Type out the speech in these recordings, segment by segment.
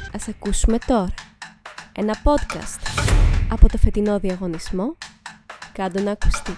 Ας ακούσουμε τώρα ένα podcast από το φετινό διαγωνισμό «Κάντο να ακουστεί».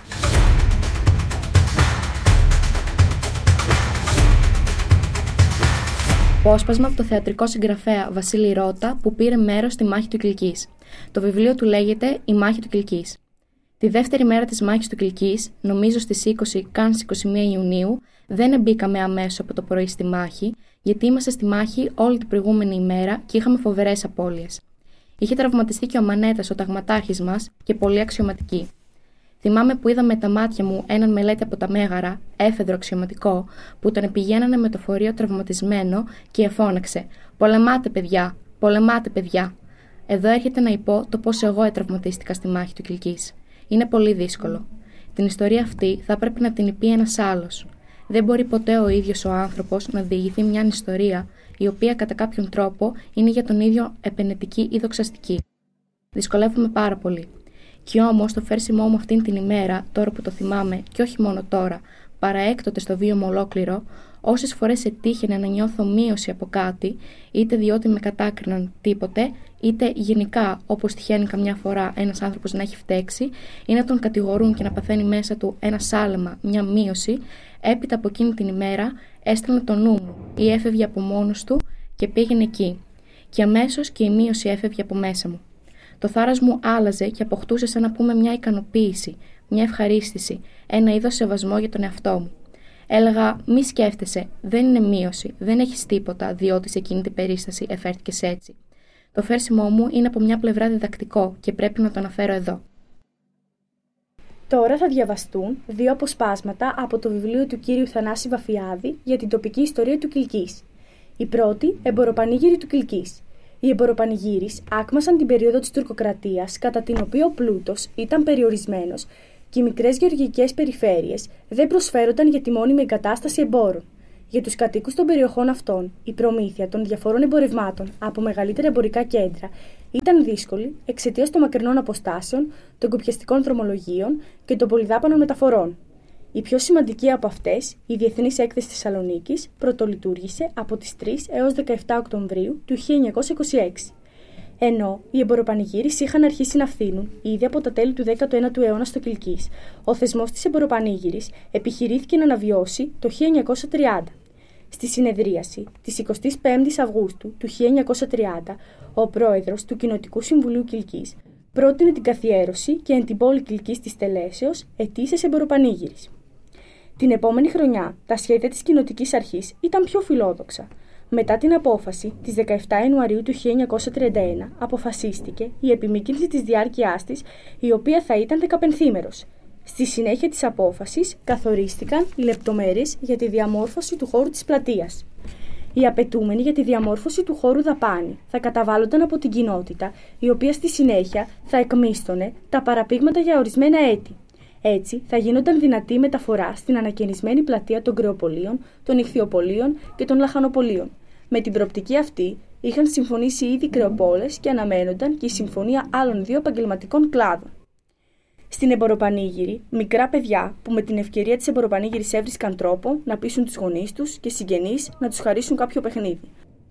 Απόσπασμα από το θεατρικό συγγραφέα Βασίλη Ρώτα που πήρε μέρος στη μάχη του Κιλκής. Το βιβλίο του λέγεται «Η μάχη του Κιλκής». Τη δεύτερη μέρα της μάχης του Κιλκής, νομίζω στις 20 καν στις 21 Ιουνίου, δεν εμπήκαμε αμέσως από το πρωί στη μάχη, γιατί είμαστε στη μάχη όλη την προηγούμενη ημέρα και είχαμε φοβερές απώλειες. Είχε τραυματιστεί και ο Μανέτας, ο ταγματάρχης μας, και πολύ αξιωματικοί. Θυμάμαι που είδα με τα μάτια μου έναν μελέτη από τα Μέγαρα, έφεδρο αξιωματικό, που τον επηγαίνανε με το φορείο τραυματισμένο και εφώναξε: «Πολεμάτε, παιδιά! Πολεμάτε, παιδιά!» Εδώ έρχεται να υπώ το πώς εγώ ετραυματίστηκα στη μάχη του Κιλκής. Είναι πολύ δύσκολο. Την ιστορία αυτή θα πρέπει να την υπεί ένας άλλος. Δεν μπορεί ποτέ ο ίδιος ο άνθρωπος να διηγηθεί μια ιστορία η οποία κατά κάποιον τρόπο είναι για τον ίδιο επενετική ή δοξαστική. Δυσκολεύομαι πάρα πολύ. Και όμως το φέρσιμό μου αυτήν την ημέρα, τώρα που το θυμάμαι, και όχι μόνο τώρα, παρά έκτοτε στο βίωμα ολόκληρο, όσες φορές ετύχαινε να νιώθω μείωση από κάτι, είτε διότι με κατάκριναν τίποτε, είτε γενικά όπως τυχαίνει καμιά φορά ένας άνθρωπος να έχει φταίξει ή να τον κατηγορούν και να παθαίνει μέσα του ένα σάλεμα, μια μείωση, έπειτα από εκείνη την ημέρα έστελνε το νου μου ή έφευγε από μόνος του και πήγαινε εκεί. Και αμέσως και η μείωση έφευγε από μέσα μου. Το θάρρος μου άλλαζε και αποκτούσε σαν να πούμε μια ικανοποίηση, μια ευχαρίστηση, ένα είδος σεβασμό για τον εαυτό μου. Έλεγα: «Μη σκέφτεσαι, δεν είναι μείωση, δεν έχεις τίποτα, διότι σε εκείνη την περίσταση εφέρθηκες έτσι». Το φέρσιμό μου είναι από μια πλευρά διδακτικό και πρέπει να το αναφέρω εδώ. Τώρα θα διαβαστούν δύο αποσπάσματα από το βιβλίο του κύριου Θανάση Βαφιάδη για την τοπική ιστορία του Κιλκής. Η πρώτη, Εμποροπανήγυροι του Κιλκής. Οι εμποροπανηγύρεις άκμασαν την περίοδο της τουρκοκρατίας, κατά την οποία ο πλούτος ήταν περιορισμένος και οι μικρές γεωργικές περιφέρειες δεν προσφέρονταν για τη μόνιμη εγκατάσταση εμπόρων. Για τους κατοίκους των περιοχών αυτών, η προμήθεια των διαφόρων εμπορευμάτων από μεγαλύτερα εμπορικά κέντρα ήταν δύσκολη εξαιτίας των μακρινών αποστάσεων, των κοπιαστικών δρομολογίων και των πολυδάπανων μεταφορών. Η πιο σημαντική από αυτές, η Διεθνής Έκθεση Θεσσαλονίκης, πρωτολειτουργήσε από τις 3 έως 17 Οκτωβρίου του 1926. Ενώ οι εμποροπανηγύρεις είχαν αρχίσει να φθήνουν ήδη από τα τέλη του 19ου αιώνα στο Κιλκής, ο θεσμός της εμποροπανήγυρης επιχειρήθηκε να αναβιώσει το 1930. Στη συνεδρίαση της 25ης Αυγούστου του 1930, ο πρόεδρος του Κοινοτικού Συμβουλίου Κιλκής πρότεινε την καθιέρωση και εν την πόλη Κιλκής της τελέσεως ετήσιας εμποροπανήγυρης. Την επόμενη χρονιά, τα σχέδια της κοινοτικής αρχής ήταν πιο φιλόδοξα. Μετά την απόφαση της 17 Ιανουαρίου του 1931 αποφασίστηκε η επιμήκυνση της διάρκειάς της, η οποία θα ήταν 15 μέρος. Στη συνέχεια της απόφασης καθορίστηκαν οι λεπτομέρειες για τη διαμόρφωση του χώρου της πλατείας. Οι απαιτούμενοι για τη διαμόρφωση του χώρου δαπάνη θα καταβάλλονταν από την κοινότητα, η οποία στη συνέχεια θα εκμίστονε τα παραπήγματα για ορισμένα έτη. Έτσι θα γίνονταν δυνατή η μεταφορά στην ανακαινισμένη πλατεία των Κρεοπολίων, των Ιχθυοπολίων και των Λαχανοπολίων. Με την προοπτική αυτή είχαν συμφωνήσει ήδη οι Κρεοπόλες και αναμένονταν και η συμφωνία άλλων δύο επαγγελματικών κλάδων. Στην εμποροπανήγυρη, μικρά παιδιά που με την ευκαιρία της εμποροπανήγυρης έβρισκαν τρόπο να πείσουν τους γονείς τους και συγγενείς να τους χαρίσουν κάποιο παιχνίδι.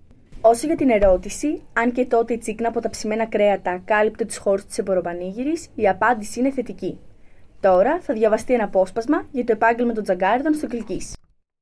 Όσο για την ερώτηση, αν και τότε η τσίκνα από τα ψημένα κρέατα κάλυπτε τους χώρους της εμποροπανήγυρης, η απάντηση είναι θετική. Τώρα θα διαβαστεί ένα απόσπασμα για το επάγγελμα των τζαγκάριδων στο Κιλκής.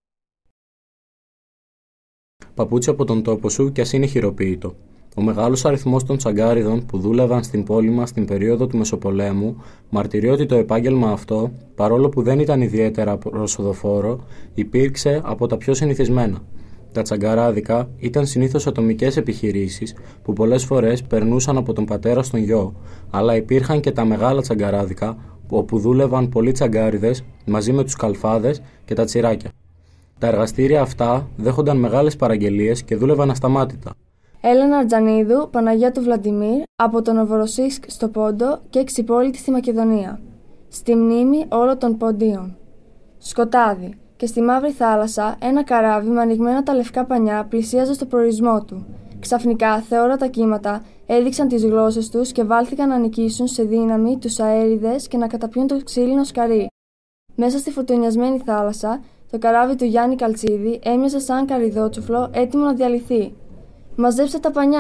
Παπούτσι από τον τόπο σου κι ας είναι χειροποίητο. Ο μεγάλος αριθμός των τσαγκάριδων που δούλευαν στην πόλη μας στην περίοδο του Μεσοπολέμου μαρτυρεί ότι το επάγγελμα αυτό, παρόλο που δεν ήταν ιδιαίτερα προσοδοφόρο, υπήρξε από τα πιο συνηθισμένα. Τα τσαγκαράδικα ήταν συνήθως ατομικές επιχειρήσεις που πολλές φορές περνούσαν από τον πατέρα στον γιο, αλλά υπήρχαν και τα μεγάλα τσαγκαράδικα όπου δούλευαν πολλοί τσαγκάριδες μαζί με τους καλφάδες και τα τσιράκια. Τα εργαστήρια αυτά δέχονταν μεγάλες παραγγελίες και δούλευαν ασταμάτητα. Έλενα Αρτζανίδου, Παναγιά του Βλαντιμίρ, από τον Νοβοροσίσκ στο Πόντο και Ξυπόλυτη στη Μακεδονία. Στη μνήμη όλων των ποντίων. Σκοτάδι. Και στη Μαύρη Θάλασσα ένα καράβι με ανοιγμένα τα λευκά πανιά πλησίαζε στο προορισμό του. Ξαφνικά θεόρατα κύματα έδειξαν τις γλώσσες τους και βάλθηκαν να νικήσουν σε δύναμη τους αέριδες και να καταπιούν το ξύλινο σκαρί. Μέσα στη φωτεινιασμένη θάλασσα, το καράβι του Γιάννη Καλτσίδη έμοιαζε σαν καρυδότσουφλο έτοιμο να διαλυθεί. «Μαζέψτε τα πανιά»,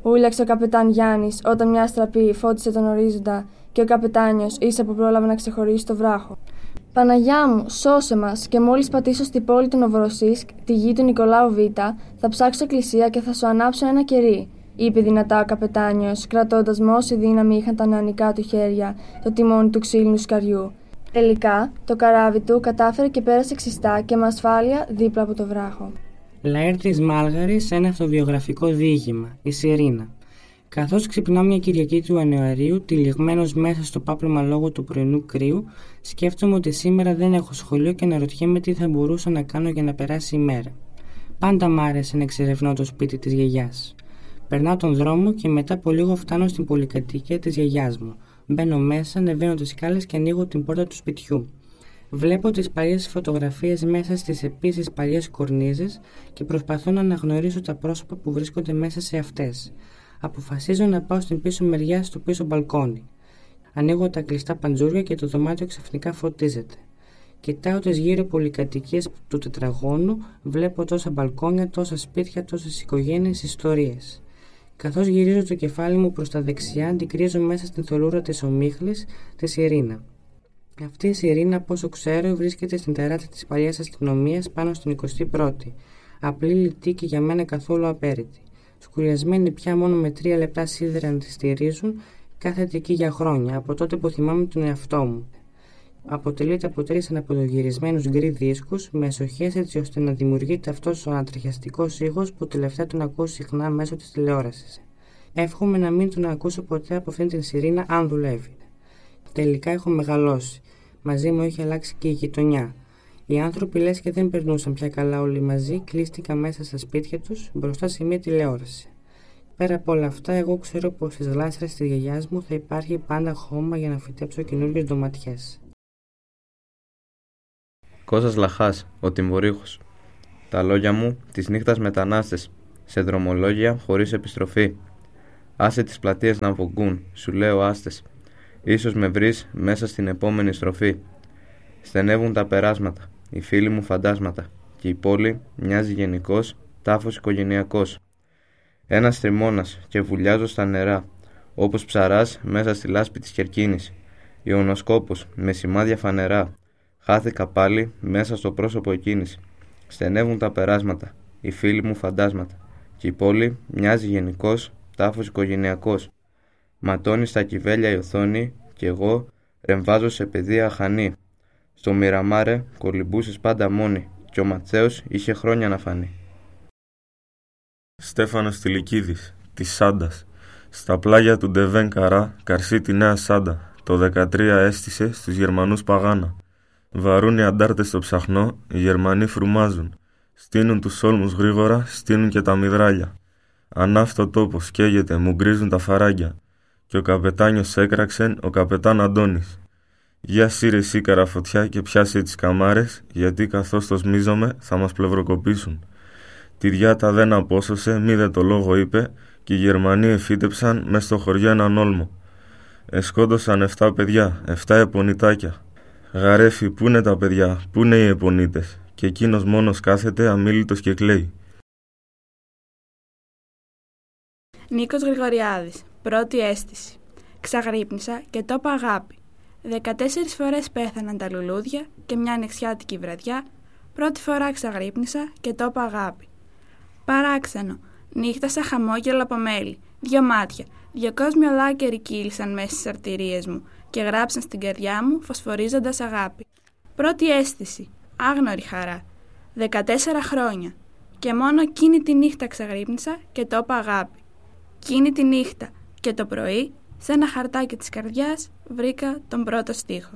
ούλιαξε ο καπετάν Γιάννης όταν μια στραπή φώτισε τον ορίζοντα και ο καπετάνιος ίσα που πρόλαβε να ξεχωρίσει το βράχο. «Παναγιά μου, σώσε μας και μόλις πατήσω στην πόλη του Νοβοροσίσκ, τη γη του Νικολάου Β, θα ψάξω εκκλησία και θα σου ανάψω ένα κερί», είπε δυνατά ο καπετάνιος, κρατώντας με όση δύναμη είχαν τα νεανικά του χέρια το τιμόνι του ξύλινου σκαριού. Τελικά, το καράβι του κατάφερε και πέρασε ξιστά και με ασφάλεια δίπλα από το βράχο. Λαέρτης Μάλγαρης, ένα αυτοβιογραφικό διήγημα, η Σιρήνα. Καθώς ξυπνάω μια Κυριακή του Ιανουαρίου, τυλιγμένος μέσα στο πάπλωμα λόγω του πρωινού κρύου, σκέφτομαι ότι σήμερα δεν έχω σχολείο και αναρωτιέμαι τι θα μπορούσα να κάνω για να περάσει η μέρα. Πάντα μ' άρεσε να εξερευνώ το σπίτι της γιαγιάς. Περνάω τον δρόμο και μετά από λίγο φτάνω στην πολυκατοικία της γιαγιάς μου. Μπαίνω μέσα, ανεβαίνω τις σκάλες και ανοίγω την πόρτα του σπιτιού. Βλέπω τις παλιές φωτογραφίες μέσα στις επίσης παλιές κορνίζες και προσπαθώ να αναγνωρίσω τα πρόσωπα που βρίσκονται μέσα σε αυτές. Αποφασίζω να πάω στην πίσω μεριά στο πίσω μπαλκόνι. Ανοίγω τα κλειστά παντζούρια και το δωμάτιο ξαφνικά φωτίζεται. Κοιτάω τις γύρω πολυκατοικίες του τετραγώνου, βλέπω τόσα μπαλκόνια, τόσα σπίτια, τόσες οικογένειες, ιστορίες. Καθώς γυρίζω το κεφάλι μου προς τα δεξιά, αντικρίζω μέσα στην θολούρα της ομίχλης τη Σιρήνα. Αυτή η Σιρήνα, από όσο ξέρω, βρίσκεται στην τεράστια της παλιάς αστυνομίας πάνω στην 21η. Απλή, λιτή και για μένα καθόλου απέριτη. Σκουριασμένη πια μόνο με 3 λεπτά σίδερα να τη στηρίζουν, κάθεται εκεί για χρόνια, από τότε που θυμάμαι τον εαυτό μου. Αποτελείται από 3 αναποδογυρισμένους γκρι δίσκους με εσοχές έτσι ώστε να δημιουργείται αυτός ο ανατριχιαστικός ήχος που τελευταία τον ακούω συχνά μέσω της τηλεόρασης. Εύχομαι να μην τον ακούσω ποτέ από αυτήν την Σιρήνα αν δουλεύει. Τελικά έχω μεγαλώσει. Μαζί μου έχει αλλάξει και η γειτονιά. Οι άνθρωποι λες και δεν περνούσαν πια καλά όλοι μαζί, κλείστηκαν μέσα στα σπίτια τους μπροστά σε μια τηλεόραση. Πέρα από όλα αυτά, εγώ ξέρω πως στις γλάστρες της γιαγιάς μου θα υπάρχει πάντα χώμα για να φυτέψω καινούργιες ντοματιές. Κώστας Λαχάς, ο Τιμβορύχος. Τα λόγια μου της νύχτας μετανάστες, σε δρομολόγια χωρίς επιστροφή. Άσε τις πλατείες να βογκούν, σου λέω άστες. Ίσως με βρεις μέσα στην επόμενη στροφή. Στενεύουν τα περάσματα, οι φίλοι μου φαντάσματα, και η πόλη μοιάζει γενικός τάφος οικογενειακός. Ένας τριμώνας και βουλιάζω στα νερά, όπως ψαράς μέσα στη λάσπη της Κερκίνης. Ιωνοσκόπος με σημάδια φανερά. Χάθηκα πάλι μέσα στο πρόσωπο εκείνης. Στενεύουν τα περάσματα, οι φίλοι μου φαντάσματα, και η πόλη μοιάζει γενικός τάφος οικογενειακός. Ματώνει στα κυβέλια η οθόνη και εγώ ρεμβάζω σε παιδεία αχανή. Στο Μιραμάρε κολυμπούσες πάντα μόνη και ο Ματσέος είχε χρόνια να φανεί. Στέφανος Τηλικίδης, της Σάντας. Στα πλάγια του Ντεβέν Καρά, καρσί τη Νέα Σάντα. Το 13 έστησε στους Γερμανούς παγάνα. Βαρούν οι αντάρτες στο ψαχνό, οι Γερμανοί φρουμάζουν. Στείνουν τους όλμους γρήγορα, στείνουν και τα μυδράλια. Ανάφτο τόπος καίγεται, μου γκρίζουν τα φαράγγια. Και ο καπετάνιος έκραξεν, ο καπετάν Αντώνης. Για σύρε σίκαρα φωτιά και πιάσε τις καμάρες, γιατί καθώς το σμίζομαι θα μας πλευροκοπήσουν. Τη διάτα δεν απόσωσε, μη δε το λόγο είπε, και οι Γερμανοί εφύτεψαν μες στο χωριό έναν όλμο. Εσκόντωσαν 7 παιδιά, 7 επονιτάκια. Γαρέφη, πού είναι τα παιδιά, πού είναι οι επονίτες, και εκείνος μόνος κάθεται αμίλητος και κλαίει. Νίκος Γρηγοριάδης. Πρώτη αίσθηση. Ξαγρύπνησα και το είπα αγάπη. 14 φορές πέθαναν τα λουλούδια και μια ανοιξιάτικη βραδιά. Πρώτη φορά ξαγρύπνησα και το είπα αγάπη. Παράξενο. Νύχτασα χαμόγελο από μέλι. 2 μάτια. 200 ολάκεροι κύλησαν μέσα στις αρτηρίες μου και γράψαν στην καρδιά μου φωσφορίζοντας αγάπη. Πρώτη αίσθηση. Άγνωρη χαρά. 14 χρόνια. Και μόνο εκείνη τη νύχτα ξαγρύπνησα και το είπα αγάπη. Εκείνη τη νύχτα και το πρωί, σε ένα χαρτάκι της καρδιάς, βρήκα τον πρώτο στίχο.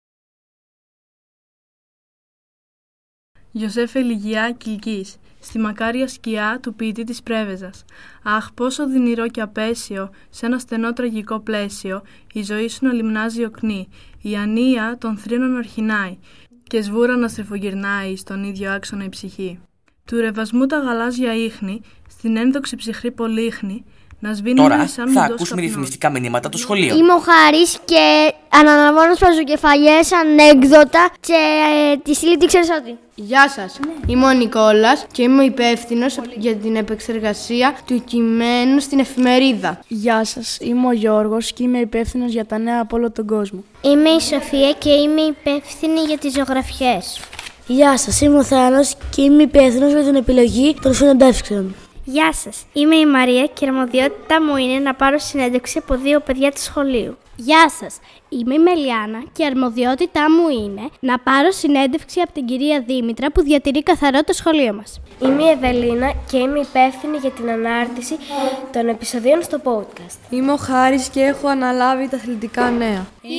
Ιωσέφ Ελιγιά Κιλκής, στη μακάρια σκιά του ποιητή της Πρέβεζας. Αχ, πόσο δυνηρό και απέσιο, σε ένα στενό τραγικό πλαίσιο, η ζωή σου να λιμνάζει οκνή, η ανία των θρήνων αρχινάει, και σβούρα να στριφογυρνάει στον ίδιο άξονα η ψυχή. Του ρεβασμού τα γαλάζια ίχνη, στην ένδοξη ψυχρή πολύχνη, να σβήνουμε Τώρα σαν θα μουντός ακούσουμε καπνός. ρυθμιστικά μηνύματα του σχολείου. Είμαι ο Χάρης και αναλαμβάνω σπαζοκεφαλιές, ανέκδοτα και τη στήλη τι ξέρεις ότι. Γεια σας, είμαι ο Νικόλας και είμαι υπεύθυνος για την επεξεργασία του κειμένου στην εφημερίδα. Γεια σας, είμαι ο Γιώργος και είμαι υπεύθυνος για τα νέα από όλο τον κόσμο. Είμαι η Σοφία και είμαι υπεύθυνη για τις ζωγραφιές. Γεια σας, είμαι ο Θάνος και είμαι υπεύθυνος για την επιλογή των συνεντεύξεων. Γεια σας, είμαι η Μαρία και η αρμοδιότητά μου είναι να πάρω συνέντευξη από 2 παιδιά του σχολείου. Γεια σας, είμαι η Μελιάνα και η αρμοδιότητά μου είναι να πάρω συνέντευξη από την κυρία Δήμητρα που διατηρεί καθαρό το σχολείο μας. Είμαι η Ευελίνα και είμαι υπεύθυνη για την ανάρτηση των επεισοδίων στο podcast. Είμαι ο Χάρης και έχω αναλάβει τα αθλητικά νέα.